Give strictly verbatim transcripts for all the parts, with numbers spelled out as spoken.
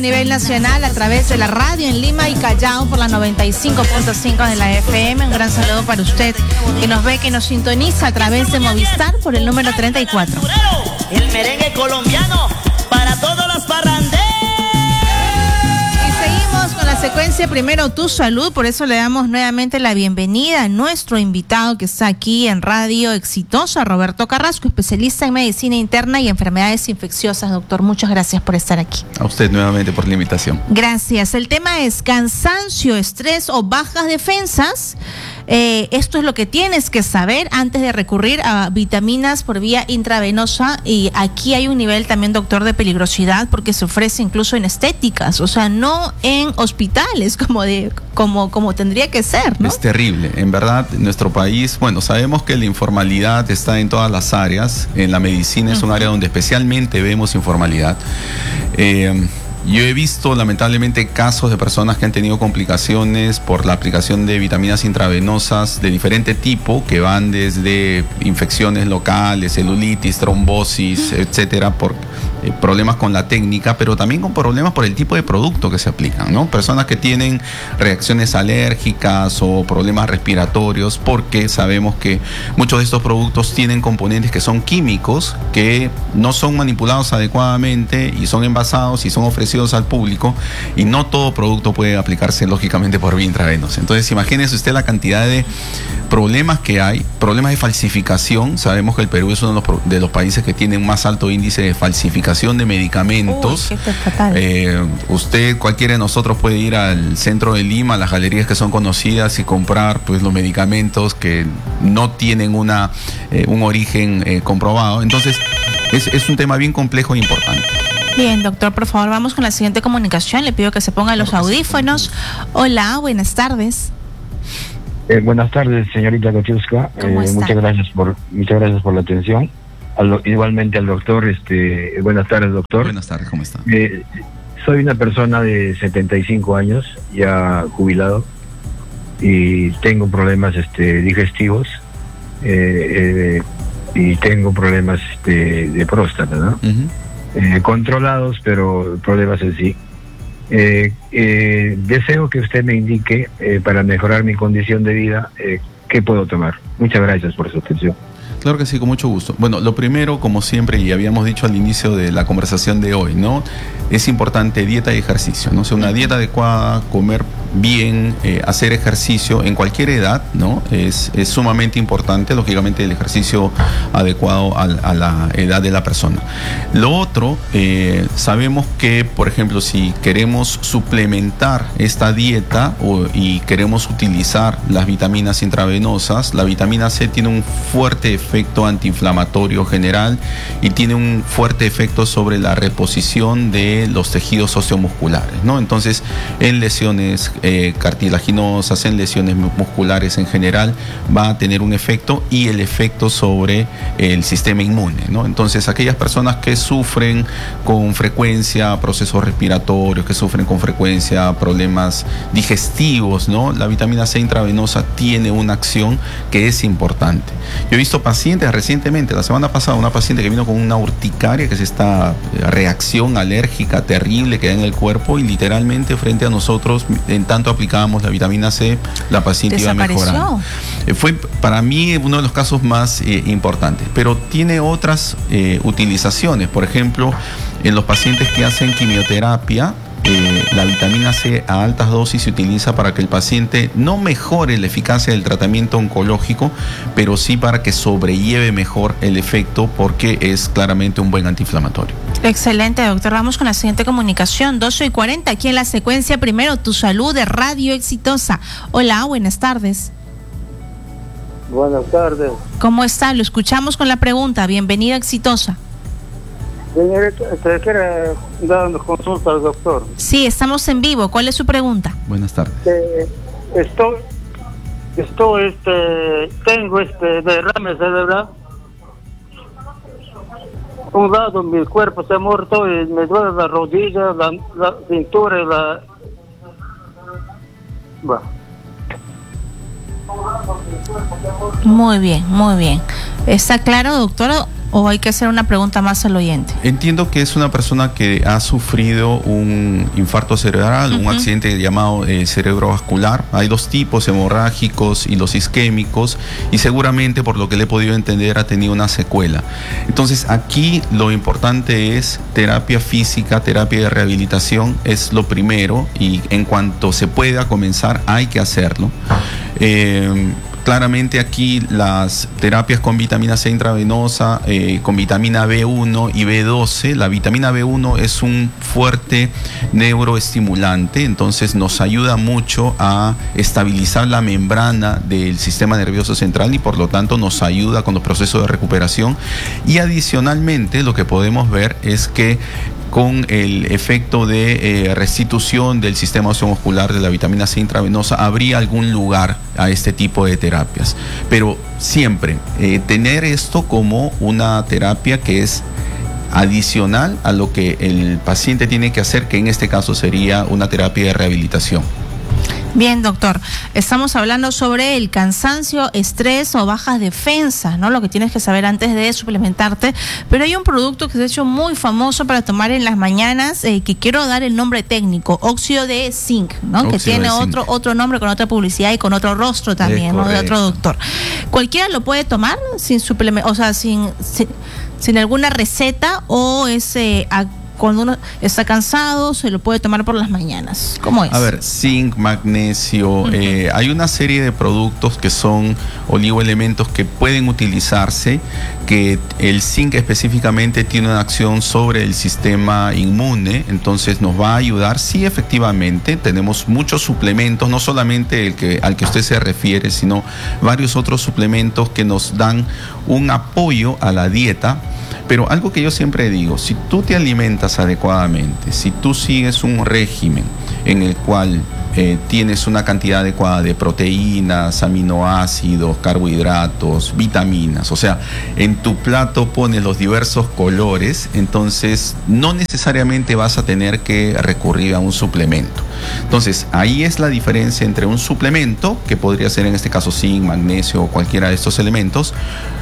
nivel nacional a través de la radio en Lima y Callao por la noventa y cinco punto cinco de la F M. Un gran saludo para usted que nos ve, que nos sintoniza a través de Movistar por el número treinta y cuatro. El merengue colombiano para todos los parranderos. Con la secuencia Primero Tu Salud, por eso le damos nuevamente la bienvenida a nuestro invitado que está aquí en Radio Exitosa, Roberto Carrasco, especialista en medicina interna y enfermedades infecciosas. Doctor, muchas gracias por estar aquí. A usted nuevamente por la invitación. Gracias. El tema es cansancio, estrés o bajas defensas. Eh, esto es lo que tienes que saber antes de recurrir a vitaminas por vía intravenosa, y aquí hay un nivel también, doctor, de peligrosidad porque se ofrece incluso en estéticas, o sea, no en hospitales como de como como tendría que ser, ¿no? Es terrible, en verdad. Nuestro país, bueno, sabemos que la informalidad está en todas las áreas. En la medicina es un área donde especialmente vemos informalidad. Eh, Yo he visto lamentablemente casos de personas que han tenido complicaciones por la aplicación de vitaminas intravenosas de diferente tipo, que van desde infecciones locales, celulitis, trombosis, etcétera, por eh, problemas con la técnica, pero también con problemas por el tipo de producto que se aplican, ¿no? Personas que tienen reacciones alérgicas o problemas respiratorios, porque sabemos que muchos de estos productos tienen componentes que son químicos, que no son manipulados adecuadamente y son envasados y son ofrecidos al público, y no todo producto puede aplicarse lógicamente por vía intravenosa. Entonces imagínese usted la cantidad de problemas que hay, problemas de falsificación. Sabemos que el Perú es uno de los, de los países que tienen más alto índice de falsificación de medicamentos. Uy, esto es fatal. Eh, usted, cualquiera de nosotros puede ir al centro de Lima, a las galerías que son conocidas, y comprar pues los medicamentos que no tienen una, eh, un origen eh, comprobado. Entonces es, es un tema bien complejo e importante. Bien, doctor, por favor, vamos con la siguiente comunicación. Le pido que se ponga los audífonos. Hola, buenas tardes. Eh, buenas tardes, señorita Katiuska. Eh, muchas gracias por muchas gracias por la atención. Al, igualmente al doctor. Este, buenas tardes, doctor. Buenas tardes, ¿cómo está? Eh, soy una persona de setenta y cinco años, ya jubilado, y tengo problemas este, digestivos eh, eh, y tengo problemas este, de próstata, ¿no? Uh-huh. Eh, controlados, pero problemas en sí. Eh, eh, deseo que usted me indique eh, para mejorar mi condición de vida, eh, qué puedo tomar. Muchas gracias por su atención. Claro que sí, con mucho gusto. Bueno, lo primero, como siempre, y habíamos dicho al inicio de la conversación de hoy, ¿no? Es importante dieta y ejercicio, ¿no? O sea, una dieta adecuada, comer bien, eh, hacer ejercicio en cualquier edad, ¿no? Es, es sumamente importante, lógicamente, el ejercicio adecuado a, a la edad de la persona. Lo otro, eh, sabemos que, por ejemplo, si queremos suplementar esta dieta o, y queremos utilizar las vitaminas intravenosas, la vitamina C tiene un fuerte efecto antiinflamatorio general y tiene un fuerte efecto sobre la reposición de los tejidos osteomusculares, ¿no? Entonces, en lesiones eh, cartilaginosas, en lesiones musculares en general, va a tener un efecto, y el efecto sobre el sistema inmune, ¿no? Entonces, aquellas personas que sufren con frecuencia procesos respiratorios, que sufren con frecuencia problemas digestivos, ¿no? La vitamina C intravenosa tiene una acción que es importante. Yo he visto pacientes recientemente, la semana pasada, una paciente que vino con una urticaria, que es esta reacción alérgica terrible que da en el cuerpo, y literalmente frente a nosotros, en tanto aplicábamos la vitamina C, la paciente iba mejorando. Eh, fue para mí uno de los casos más eh, importantes, pero tiene otras eh, utilizaciones. Por ejemplo, en los pacientes que hacen quimioterapia, Eh, la vitamina C a altas dosis se utiliza para que el paciente no mejore la eficacia del tratamiento oncológico, pero sí para que sobrelleve mejor el efecto, porque es claramente un buen antiinflamatorio. Excelente, doctor. Vamos con la siguiente comunicación, doce y cuarenta, aquí en la secuencia Primero Tu Salud de Radio Exitosa. Hola, buenas tardes. Buenas tardes. ¿Cómo está? Lo escuchamos con la pregunta. Bienvenida, Exitosa. Señorita, ¿te quiere dar una consulta al doctor? Sí, estamos en vivo. ¿Cuál es su pregunta? Buenas tardes. Eh, estoy, estoy, este, tengo este derrame cerebral. Un lado mi cuerpo se ha muerto y me duele la rodilla, la, la cintura y la... Bueno. Muy bien, muy bien. ¿Está claro, doctor? ¿O hay que hacer una pregunta más al oyente? Entiendo que es una persona que ha sufrido un infarto cerebral, uh-huh. un accidente llamado eh, cerebrovascular. Hay dos tipos, hemorrágicos y los isquémicos, y seguramente, por lo que le he podido entender, ha tenido una secuela. Entonces, aquí lo importante es terapia física, terapia de rehabilitación, es lo primero, y en cuanto se pueda comenzar, hay que hacerlo. Eh, Claramente aquí las terapias con vitamina C intravenosa, eh, con vitamina B uno y B doce. La vitamina B uno es un fuerte neuroestimulante, entonces nos ayuda mucho a estabilizar la membrana del sistema nervioso central y por lo tanto nos ayuda con los procesos de recuperación. Y adicionalmente lo que podemos ver es que con el efecto de eh, restitución del sistema osteomuscular de la vitamina C intravenosa, habría algún lugar a este tipo de terapias. Pero siempre eh, tener esto como una terapia que es adicional a lo que el paciente tiene que hacer, que en este caso sería una terapia de rehabilitación. Bien, doctor, estamos hablando sobre el cansancio, estrés o bajas defensas, ¿no? Lo que tienes que saber antes de suplementarte, pero hay un producto que se ha hecho muy famoso para tomar en las mañanas, eh, que quiero dar el nombre técnico, óxido de zinc, ¿no? Óxido que tiene otro otro nombre con otra publicidad y con otro rostro también, ¿no? De otro doctor. ¿Cualquiera lo puede tomar sin suplemento, o sea, sin, sin, sin alguna receta, o es eh, cuando uno está cansado, se lo puede tomar por las mañanas? ¿Cómo es? A ver, zinc, magnesio, uh-huh. eh, hay una serie de productos que son oligoelementos que pueden utilizarse, que el zinc específicamente tiene una acción sobre el sistema inmune, entonces nos va a ayudar. Sí, efectivamente, tenemos muchos suplementos, no solamente el que, al que usted se refiere, sino varios otros suplementos que nos dan un apoyo a la dieta. Pero algo que yo siempre digo, si tú te alimentas adecuadamente, si tú sigues un régimen en el cual eh, tienes una cantidad adecuada de proteínas, aminoácidos, carbohidratos, vitaminas, o sea, en tu plato pones los diversos colores, entonces no necesariamente vas a tener que recurrir a un suplemento. Entonces, ahí es la diferencia entre un suplemento, que podría ser en este caso zinc, magnesio o cualquiera de estos elementos,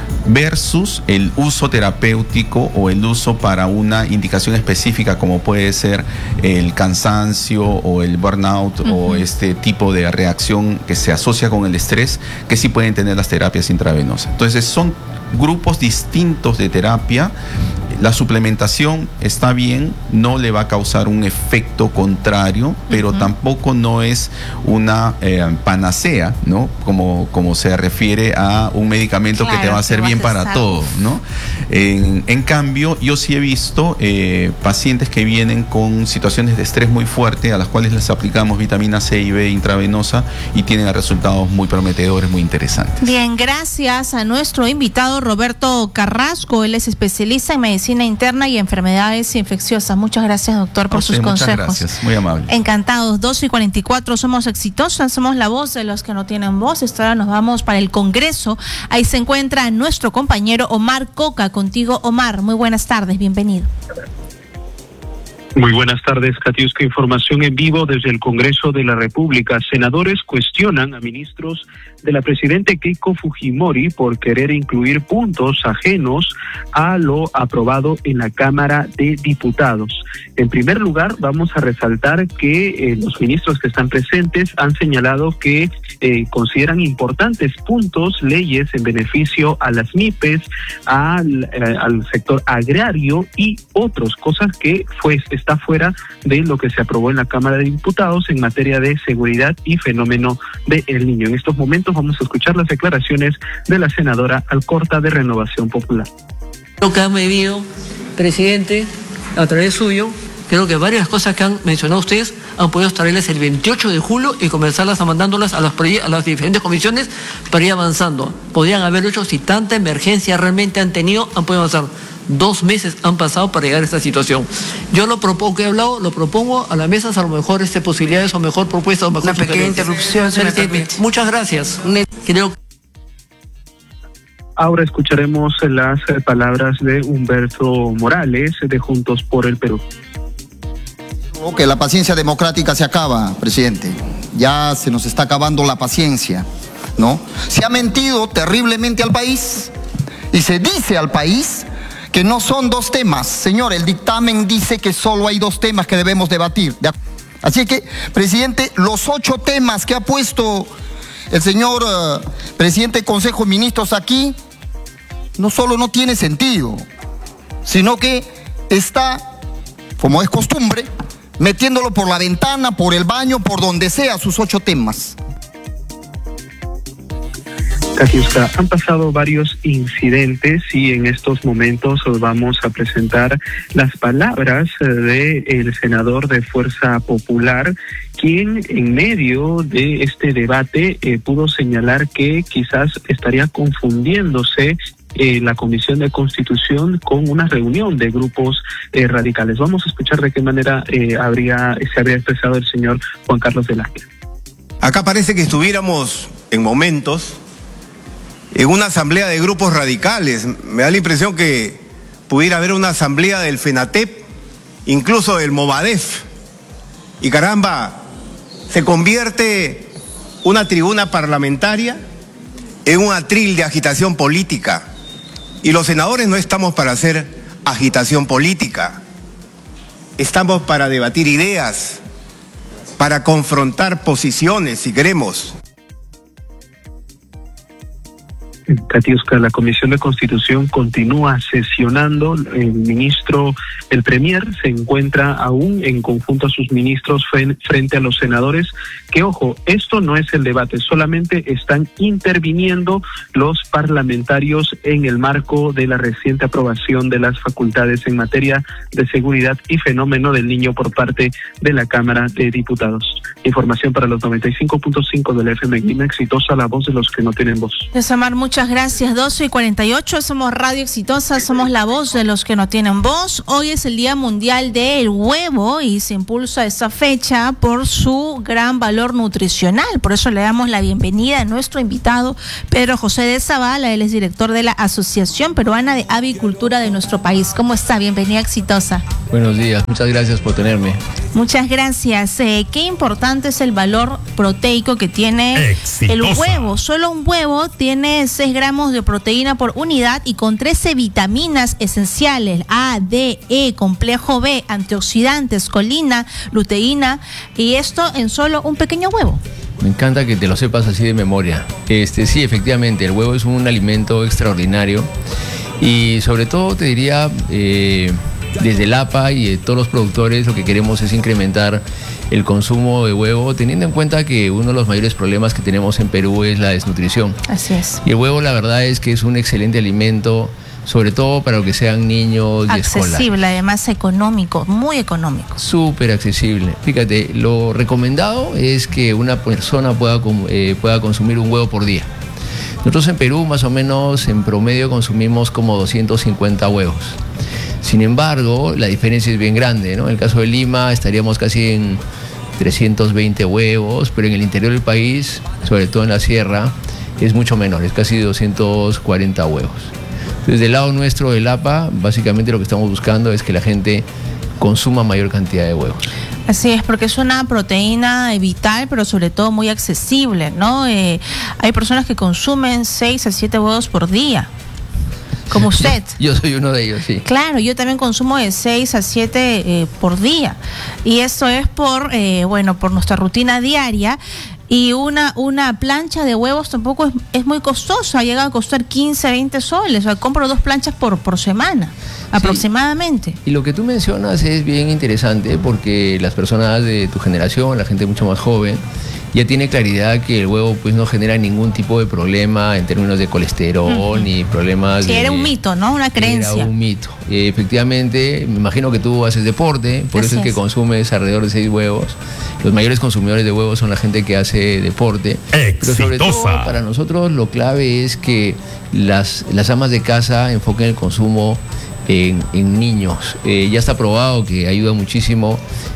versus el uso terapéutico o el uso para una indicación específica, como puede ser el cansancio o el burnout, uh-huh. o este tipo de reacción que se asocia con el estrés, que sí pueden tener las terapias intravenosas. Entonces son grupos distintos de terapia. La suplementación está bien, no le va a causar un efecto contrario, pero uh-huh. tampoco no es una eh, panacea, ¿no? Como, como se refiere a un medicamento, claro, que te va a hacer bien para todo, ¿no? En, en cambio, yo sí he visto eh, pacientes que vienen con situaciones de estrés muy fuerte, a las cuales les aplicamos vitamina C y B intravenosa y tienen resultados muy prometedores, muy interesantes. Bien, gracias a nuestro invitado Roberto Carrasco. Él es especialista en medicina interna y enfermedades infecciosas. Muchas gracias, doctor, por sus consejos. Muchas gracias, muy amable. Encantados. doce y cuarenta y cuatro, somos exitosas, somos la voz de los que no tienen voz. Ahora nos vamos para el Congreso. Ahí se encuentra nuestro compañero Omar Coca. Contigo, Omar. Muy buenas tardes, bienvenido. Muy buenas tardes, Katiuska. Información en vivo desde el Congreso de la República. Senadores cuestionan a ministros de la presidenta Keiko Fujimori por querer incluir puntos ajenos a lo aprobado en la Cámara de Diputados. En primer lugar, vamos a resaltar que eh, los ministros que están presentes han señalado que eh, consideran importantes puntos, leyes en beneficio a las M I P E S, al, eh, al sector agrario y otras cosas que fue, está fuera de lo que se aprobó en la Cámara de Diputados en materia de seguridad y fenómeno de El Niño. En estos momentos vamos a escuchar las declaraciones de la senadora Alcorta de Renovación Popular. Lo que ha medido, presidente, a través suyo, creo que varias cosas que han mencionado ustedes han podido traerles el veintiocho de julio y comenzarlas a mandándolas a las, a las diferentes comisiones para ir avanzando. Podrían haberlo hecho si tanta emergencia realmente han tenido, han podido avanzar. Dos meses han pasado para llegar a esta situación. Yo lo propongo, que he hablado, lo propongo a la mesa, a lo mejor este, posibilidades o mejor propuestas o mejor. Una pequeña interrupción, se me permite. Muchas gracias. Creo. Ahora escucharemos las palabras de Humberto Morales de Juntos por el Perú. Que la paciencia democrática se acaba, presidente. Ya se nos está acabando la paciencia, ¿no? Se ha mentido terriblemente al país y se dice al país que no son dos temas. Señor, el dictamen dice que solo hay dos temas que debemos debatir. Así que, presidente, los ocho temas que ha puesto el señor uh, presidente del Consejo de Ministros aquí, no solo no tiene sentido, sino que está, como es costumbre, metiéndolo por la ventana, por el baño, por donde sea, sus ocho temas. Katiuska, han pasado varios incidentes y en estos momentos os vamos a presentar las palabras del senador de Fuerza Popular, quien en medio de este debate eh, pudo señalar que quizás estaría confundiéndose Eh, la Comisión de Constitución con una reunión de grupos eh, radicales. Vamos a escuchar de qué manera eh, habría se habría expresado el señor Juan Carlos Velázquez. Acá parece que estuviéramos en momentos en una asamblea de grupos radicales. Me da la impresión que pudiera haber una asamblea del FENATEP, incluso del Movadef. Y caramba, se convierte una tribuna parlamentaria en un atril de agitación política. Y los senadores no estamos para hacer agitación política. Estamos para debatir ideas, para confrontar posiciones, si queremos. Katiuska, la Comisión de Constitución continúa sesionando. El ministro, el premier, se encuentra aún en conjunto a sus ministros frente a los senadores, que ojo, esto no es el debate, solamente están interviniendo los parlamentarios en el marco de la reciente aprobación de las facultades en materia de seguridad y fenómeno del niño por parte de la Cámara de Diputados. Información para los noventa y cinco punto cinco del F M Lima, exitosa, la voz de los que no tienen voz. Desamar, muchas gracias. doce y cuarenta y ocho, somos Radio Exitosa, somos la voz de los que no tienen voz. Hoy es el Día Mundial del Huevo y se impulsa esa fecha por su gran valor nutricional. Por eso le damos la bienvenida a nuestro invitado, Pedro José de Zavala. Él es director de la Asociación Peruana de Avicultura de nuestro país. ¿Cómo está? Bienvenida, Exitosa. Buenos días, muchas gracias por tenerme. Muchas gracias. Eh, qué importante es el valor proteico que tiene Exitosa. El huevo. Solo un huevo tiene seis gramos de proteína por unidad y con trece vitaminas esenciales: A, D, E, complejo B, antioxidantes, colina, luteína, y esto en solo un pequeño huevo. Me encanta que te lo sepas así de memoria. Este, sí, efectivamente, el huevo es un alimento extraordinario y sobre todo te diría, eh, desde el A P A y de todos los productores, lo que queremos es incrementar el consumo de huevo, teniendo en cuenta que uno de los mayores problemas que tenemos en Perú es la desnutrición. Así es. Y el huevo, la verdad es que es un excelente alimento, sobre todo para los que sean niños y escolares. Accesible, además económico, muy económico. Súper accesible. Fíjate, lo recomendado es que una persona pueda, eh, pueda consumir un huevo por día. Nosotros en Perú más o menos en promedio consumimos como doscientos cincuenta huevos. Sin embargo, la diferencia es bien grande, ¿no? En el caso de Lima estaríamos casi en trescientos veinte huevos, pero en el interior del país, sobre todo en la sierra, es mucho menor, es casi doscientos cuarenta huevos. Desde el lado nuestro del A P A, básicamente lo que estamos buscando es que la gente consuma mayor cantidad de huevos. Así es, porque es una proteína vital, pero sobre todo muy accesible, ¿no? Eh, hay personas que consumen seis a siete huevos por día. Como usted. Yo, yo soy uno de ellos, sí. Claro, yo también consumo de seis a siete eh, por día. Y esto es por, eh, bueno, por nuestra rutina diaria. Y una, una plancha de huevos tampoco es, es muy costosa, llega a costar quince, veinte soles. O sea, compro dos planchas por, por semana, aproximadamente. Sí. Y lo que tú mencionas es bien interesante porque las personas de tu generación, la gente mucho más joven, ya tiene claridad que el huevo pues no genera ningún tipo de problema en términos de colesterol, uh-huh. ni problemas sí, de... era un mito, ¿no? Una creencia. Era un mito. Eh, efectivamente, me imagino que tú haces deporte, por Así eso es, es que consumes alrededor de seis huevos. Los mayores consumidores de huevos son la gente que hace deporte. Exitosa. Pero sobre todo, para nosotros lo clave es que las, las amas de casa enfoquen el consumo en, en niños. Eh, ya está probado que ayuda muchísimo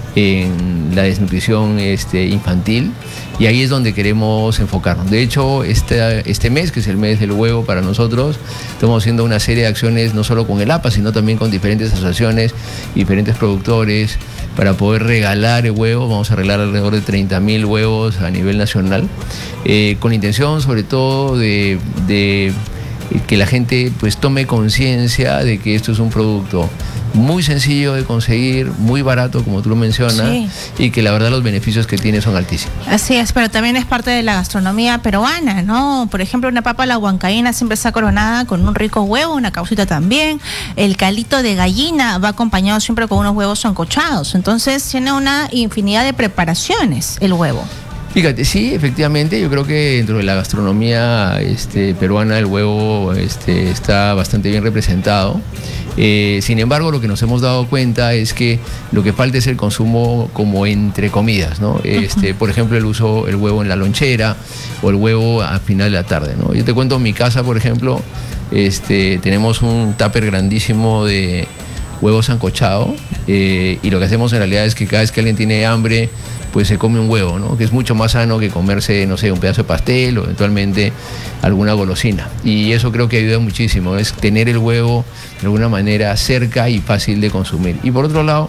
en la desnutrición este, infantil, y ahí es donde queremos enfocarnos. De hecho, este, este mes, que es el mes del huevo para nosotros, estamos haciendo una serie de acciones no solo con el A P A, sino también con diferentes asociaciones, diferentes productores, para poder regalar el huevo. Vamos a regalar alrededor de treinta mil huevos a nivel nacional, eh, con intención sobre todo de... de que la gente pues tome conciencia de que esto es un producto muy sencillo de conseguir, muy barato como tú lo mencionas, sí. y que la verdad los beneficios que tiene son altísimos. Así es, pero también es parte de la gastronomía peruana, ¿no? Por ejemplo, una papa a la huancaína siempre está coronada con un rico huevo, una caucita también. El calito de gallina va acompañado siempre con unos huevos sancochados. Entonces tiene una infinidad de preparaciones el huevo. Fíjate, sí, efectivamente, yo creo que dentro de la gastronomía este, peruana el huevo este, está bastante bien representado. Eh, sin embargo, lo que nos hemos dado cuenta es que lo que falta es el consumo como entre comidas, ¿no? Este, uh-huh. Por ejemplo, el uso el huevo en la lonchera o el huevo al final de la tarde, ¿no? Yo te cuento, en mi casa, por ejemplo, este, tenemos un tupper grandísimo de huevo sancochado eh, y lo que hacemos en realidad es que cada vez que alguien tiene hambre, pues se come un huevo, ¿no? Que es mucho más sano que comerse, no sé, un pedazo de pastel o eventualmente alguna golosina. Y eso creo que ayuda muchísimo, es tener el huevo de alguna manera cerca y fácil de consumir. Y por otro lado,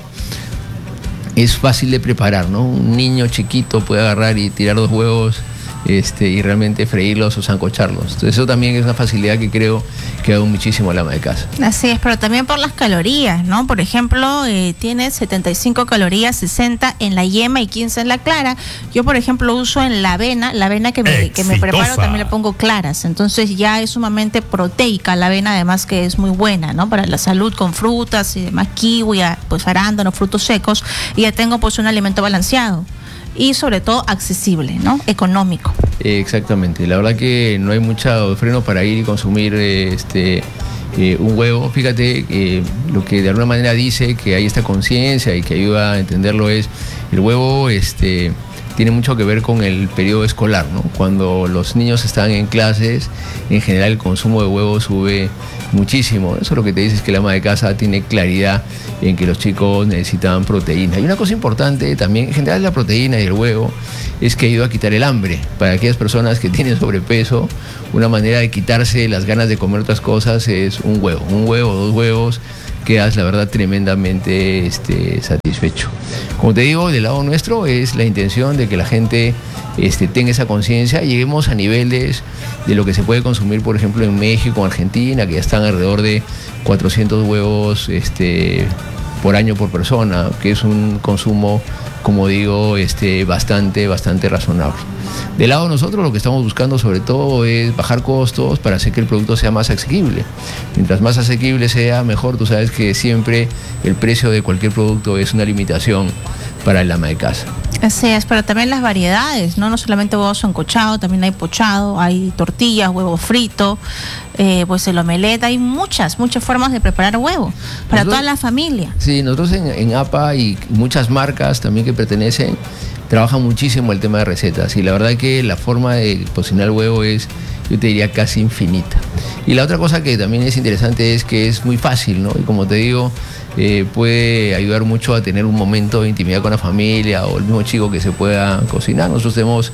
es fácil de preparar, ¿no? Un niño chiquito puede agarrar y tirar dos huevos este, y realmente freírlos o sancocharlos. Entonces eso también es una facilidad que creo que ayuda muchísimo al ama de casa. Así es, pero también por las calorías, ¿no? Por ejemplo, eh, tiene setenta y cinco calorías, sesenta en la yema y quince en la clara. Yo, por ejemplo, uso en la avena, la avena que me, que me preparo también le pongo claras. Entonces ya es sumamente proteica la avena, además que es muy buena, ¿no? Para la salud, con frutas y demás, kiwi, pues arándanos, frutos secos, y ya tengo pues un alimento balanceado. Y sobre todo accesible, ¿no? Económico. Exactamente, la verdad que no hay mucho freno para ir y consumir este eh, un huevo. Fíjate, eh, lo que de alguna manera dice que hay esta conciencia y que ayuda a entenderlo es, el huevo este, tiene mucho que ver con el periodo escolar, ¿no? Cuando los niños están en clases, en general el consumo de huevo sube muchísimo. Eso lo que te dice es que la ama de casa tiene claridad en que los chicos necesitan proteína. Y una cosa importante también, en general la proteína y el huevo, es que ayuda a quitar el hambre. Para aquellas personas que tienen sobrepeso, una manera de quitarse las ganas de comer otras cosas es un huevo. Un huevo, dos huevos, quedas la verdad tremendamente este, satisfecho. Como te digo, del lado nuestro es la intención de que la gente este, tenga esa conciencia y lleguemos a niveles de lo que se puede consumir, por ejemplo, en México, en Argentina, que ya están alrededor de cuatrocientos huevos este, por año por persona, que es un consumo, como digo, este, bastante, bastante razonable. Del lado de nosotros lo que estamos buscando sobre todo es bajar costos para hacer que el producto sea más asequible. Mientras más asequible sea, mejor. Tú sabes que siempre el precio de cualquier producto es una limitación para el ama de casa. Así es, pero también las variedades, ¿no? No solamente huevos sancochado, también hay pochado, hay tortillas, huevo frito, eh, pues el omelette, hay muchas, muchas formas de preparar huevo para nosotros, toda la familia. Sí, nosotros en, en A P A y muchas marcas también que pertenecen, trabajan muchísimo el tema de recetas y la verdad que la forma de cocinar el huevo es, yo te diría, casi infinita. Y la otra cosa que también es interesante es que es muy fácil, ¿no? Y como te digo, eh, puede ayudar mucho a tener un momento de intimidad con la familia o el mismo chico que se pueda cocinar. Nosotros tenemos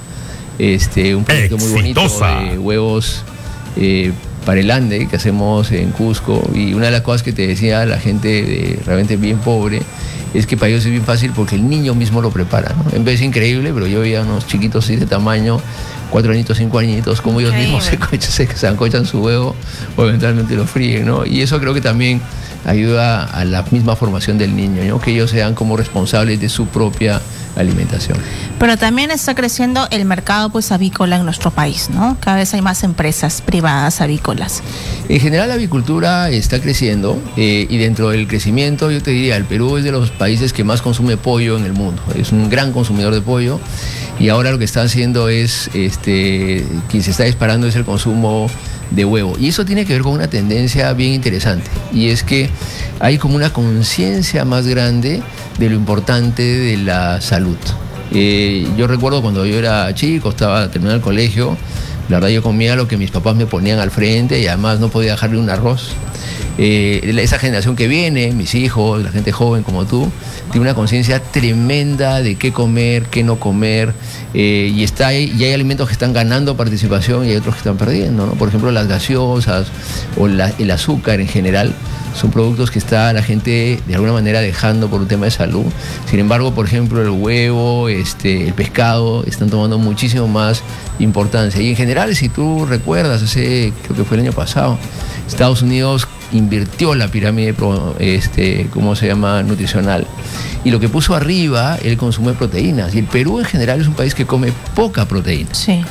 este, un proyecto muy bonito de huevos eh, para el Ande que hacemos en Cusco, y una de las cosas que te decía la gente de, realmente bien pobre es que para ellos es bien fácil porque el niño mismo lo prepara, ¿no? En vez es increíble, pero yo veía unos chiquitos así de tamaño, cuatro añitos, cinco añitos, como ellos increíble. mismos se, se, se ancochan su huevo o eventualmente lo fríen, ¿no? Y eso creo que también ayuda a la misma formación del niño, ¿no? Que ellos sean como responsables de su propia alimentación. Pero también está creciendo el mercado pues avícola en nuestro país, ¿no? Cada vez hay más empresas privadas avícolas. En general la avicultura está creciendo eh, y dentro del crecimiento yo te diría, el Perú es de los países que más consume pollo en el mundo, es un gran consumidor de pollo y ahora lo que está haciendo es, este, quien se está disparando es el consumo de huevo, y eso tiene que ver con una tendencia bien interesante, y es que hay como una conciencia más grande de lo importante de la salud. Eh, yo recuerdo cuando yo era chico, estaba terminando el colegio, la verdad yo comía lo que mis papás me ponían al frente y además no podía dejarle un arroz. eh, esa generación que viene, mis hijos, la gente joven como tú, tiene una conciencia tremenda de qué comer, qué no comer, eh, y, está, y hay alimentos que están ganando participación y hay otros que están perdiendo, ¿no? Por ejemplo, las gaseosas o la, el azúcar en general son productos que está la gente de alguna manera dejando por un tema de salud. Sin embargo, por ejemplo, el huevo, este, el pescado están tomando muchísimo más importancia. Y en general, si tú recuerdas, hace, creo que fue el año pasado, Estados Unidos invirtió la pirámide, este, ¿cómo se llama?, nutricional. Y lo que puso arriba el consumo de proteínas. Y el Perú en general es un país que come poca proteína. Sí.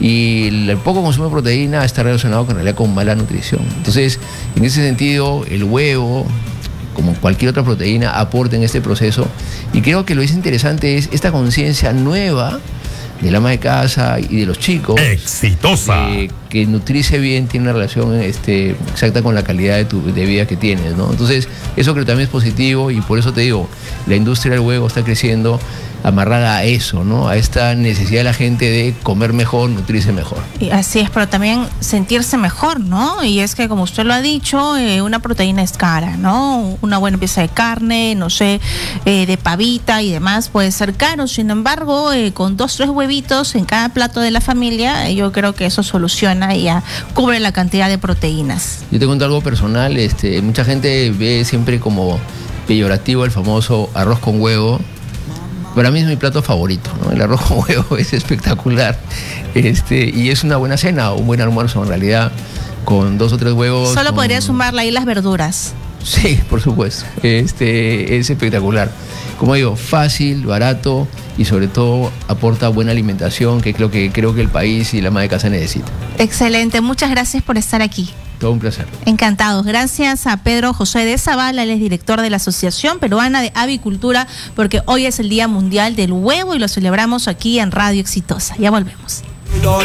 Y el poco consumo de proteína está relacionado con, en realidad, con mala nutrición. Entonces, en ese sentido, el huevo, como cualquier otra proteína, aporta en este proceso. Y creo que lo que es interesante es esta conciencia nueva del ama de casa y de los chicos. ¡Exitosa! Eh, que nutrirse bien tiene una relación este, exacta con la calidad de, tu, de vida que tienes, ¿no? Entonces, eso creo que también es positivo y por eso te digo, la industria del huevo está creciendo amarrada a eso, ¿no? A esta necesidad de la gente de comer mejor, nutrirse mejor. Y así es, pero también sentirse mejor, ¿no? Y es que, como usted lo ha dicho, eh, una proteína es cara, ¿no? Una buena pieza de carne, no sé, eh, de pavita y demás puede ser caro. Sin embargo, eh, con dos, tres huevitos en cada plato de la familia, eh, yo creo que eso soluciona y ya cubre la cantidad de proteínas. Yo te cuento algo personal, este, mucha gente ve siempre como peyorativo el famoso arroz con huevo. Para mí es mi plato favorito, ¿no? El arroz con huevo es espectacular. Este, y es una buena cena, un buen almuerzo en realidad, con dos o tres huevos. Solo con... podría sumarle ahí las verduras. Sí, por supuesto. Este, es espectacular. Como digo, fácil, barato y sobre todo aporta buena alimentación, que es lo que creo que el país y la ama de casa necesita. Excelente, muchas gracias por estar aquí. Todo un placer. Encantados. Gracias a Pedro José de Zavala, él es director de la Asociación Peruana de Avicultura, porque hoy es el Día Mundial del Huevo y lo celebramos aquí en Radio Exitosa. Ya volvemos.